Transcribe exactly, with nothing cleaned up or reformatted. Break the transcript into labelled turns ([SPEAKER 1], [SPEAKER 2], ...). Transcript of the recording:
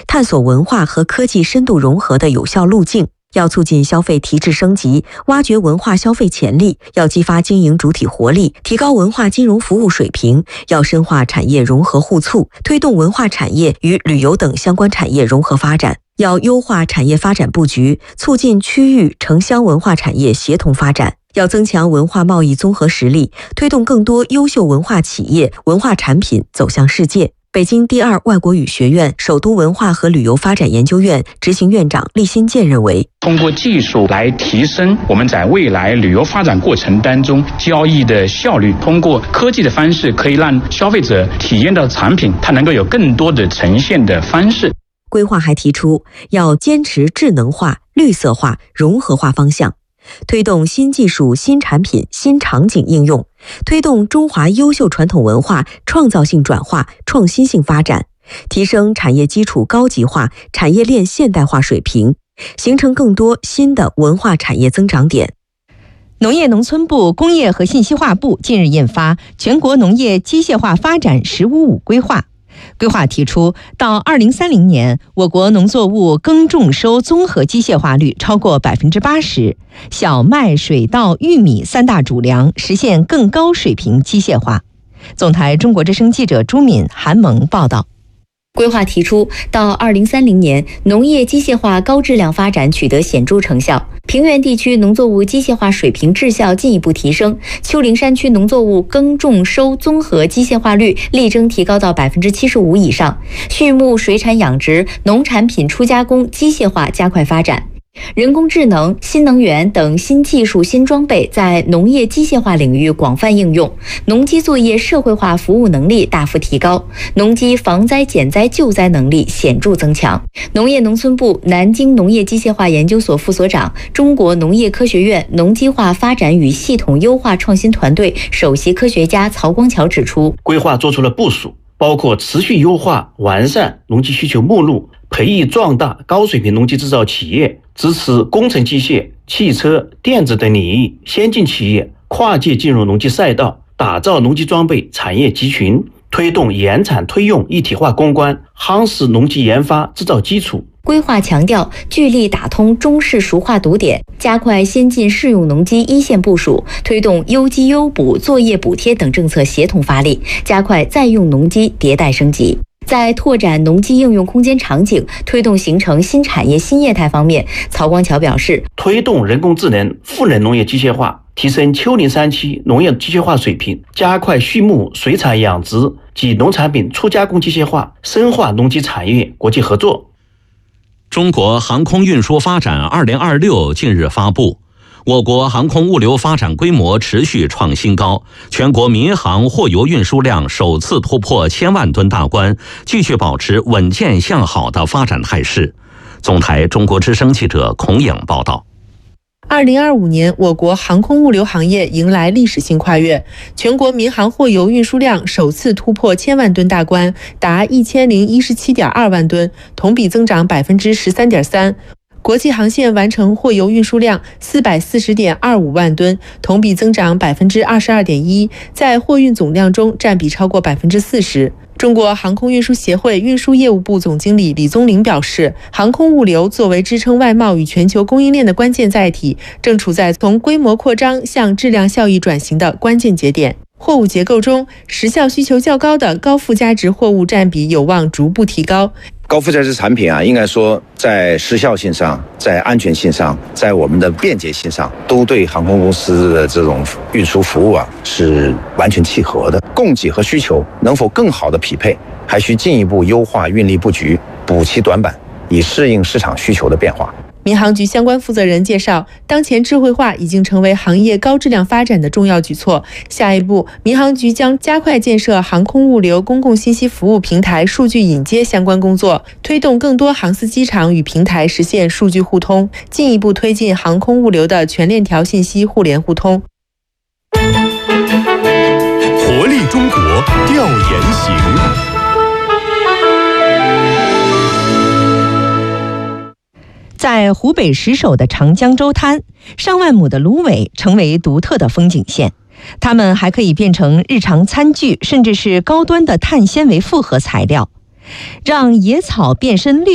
[SPEAKER 1] 探索文化和科技深度融合的有效路径。要促进消费提质升级，挖掘文化消费潜力；要激发经营主体活力，提高文化金融服务水平；要深化产业融合互促，推动文化产业与旅游等相关产业融合发展；要优化产业发展布局，促进区域城乡文化产业协同发展；要增强文化贸易综合实力，推动更多优秀文化企业、文化产品走向世界。北京第二外国语学院首都文化和旅游发展研究院执行院长厉新建认为，
[SPEAKER 2] 通过技术来提升我们在未来旅游发展过程当中交易的效率，通过科技的方式可以让消费者体验到产品它能够有更多的呈现的方式。
[SPEAKER 1] 规划还提出要坚持智能化、绿色化、融合化方向，推动新技术、新产品、新场景应用，推动中华优秀传统文化创造性转化、创新性发展，提升产业基础高级化、产业链现代化水平，形成更多新的文化产业增长点。
[SPEAKER 3] 农业农村部、工业和信息化部近日印发《全国农业机械化发展“十五五”规划》。规划提出，到二零三零年，我国农作物耕种收综合机械化率超过百分之八十，小麦、水稻、玉米三大主粮实现更高水平机械化。总台中国之声记者朱敏、韩萌报道。
[SPEAKER 4] 规划提出，到二零三零年，农业机械化高质量发展取得显著成效，平原地区农作物机械化水平质效进一步提升，丘陵山区农作物耕种收综合机械化率力争提高到百分之七十五以上，畜牧水产养殖、农产品初加工机械化加快发展。人工智能、新能源等新技术、新装备在农业机械化领域广泛应用，农机作业社会化服务能力大幅提高，农机防灾减灾救灾能力显著增强。农业农村部南京农业机械化研究所副所长、中国农业科学院农机化发展与系统优化创新团队首席科学家曹光桥指出，
[SPEAKER 5] 规划做出了部署，包括持续优化完善农机需求目录，培育壮大高水平农机制造企业，支持工程机械、汽车、电子等领域先进企业跨界进入农机赛道，打造农机装备产业集群，推动研产推用一体化攻关，夯实农机研发制造基础。
[SPEAKER 4] 规划强调，聚力打通中式熟化堵点，加快先进适用农机一线部署，推动优机优补、作业补贴等政策协同发力，加快在用农机迭代升级。在拓展农机应用空间场景、推动形成新产业新业态方面，曹光桥表示，
[SPEAKER 5] 推动人工智能赋能农业机械化，提升丘陵山区农业机械化水平，加快畜牧水产养殖及农产品初加工机械化，深化农机产业国际合作。
[SPEAKER 6] 中国航空运输发展二零二六近日发布，我国航空物流发展规模持续创新高，全国民航货邮运输量首次突破千万吨大关，继续保持稳健向好的发展态势。总台中国之声记者孔颖报道。
[SPEAKER 7] 二零二五年，我国航空物流行业迎来历史性跨越，全国民航货邮运输量首次突破千万吨大关，达一千零一十七点二万吨，同比增长百分之十三点三。国际航线完成货邮运输量四百四十点二五万吨，同比增长百分之二十二点一，在货运总量中占比超过百分之四十。中国航空运输协会运输业务部总经理李宗林表示，航空物流作为支撑外贸与全球供应链的关键载体，正处在从规模扩张向质量效益转型的关键节点。货物结构中，时效需求较高的高附加值货物占比有望逐步提高。
[SPEAKER 8] 高附加值产品啊，应该说在时效性上、在安全性上、在我们的便捷性上，都对航空公司的这种运输服务啊是完全契合的。供给和需求能否更好的匹配，还需进一步优化运力布局，补齐短板，以适应市场需求的变化。
[SPEAKER 7] 民航局相关负责人介绍，当前智慧化已经成为行业高质量发展的重要举措。下一步，民航局将加快建设航空物流公共信息服务平台数据引接相关工作，推动更多航司机场与平台实现数据互通，进一步推进航空物流的全链条信息互联互通。
[SPEAKER 9] 活力中国调研行。
[SPEAKER 3] 在湖北石首的长江洲滩，上万亩的芦苇成为独特的风景线，它们还可以变成日常餐具，甚至是高端的碳纤维复合材料，让野草变身绿。